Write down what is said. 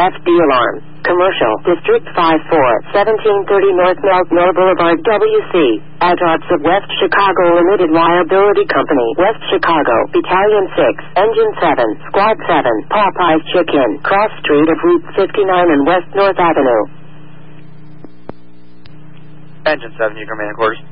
FD alarm. Commercial District 54, 1730 North Melkmore Boulevard, WC. Address of West Chicago Limited Liability Company, West Chicago, Battalion 6, Engine 7, Squad 7, Popeye's Chicken, Cross Street of Route 59 and West North Avenue. Engine 7, you command quarters.